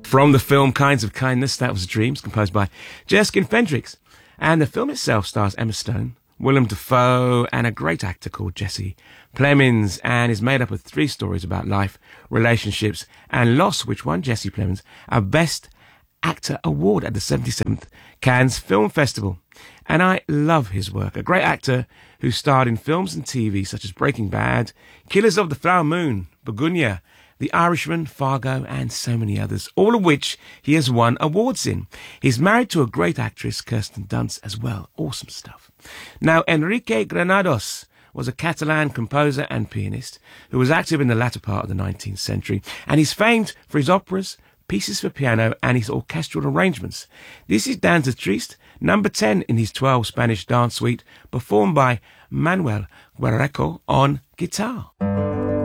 From the film Kinds of Kindness, that was Dreams, composed by Jerskin Fendrix. And the film itself stars Emma Stone, Willem Dafoe, and a great actor called Jesse Plemons, and is made up of 3 stories about life, relationships, and loss, which won Jesse Plemons a Best Actor Award at the 77th Cannes Film Festival. And I love his work. A great actor who starred in films and TV such as Breaking Bad, Killers of the Flower Moon, Begunia, The Irishman, Fargo, and so many others, all of which he has won awards in. He's married to a great actress, Kirsten Dunst, as well. Awesome stuff. Now, Enrique Granados was a Catalan composer and pianist who was active in the latter part of the 19th century, and he's famed for his operas, pieces for piano, and his orchestral arrangements. This is Danza Triste, number 10 in his 12 Spanish dance suite, performed by Manuel Guerreco on guitar.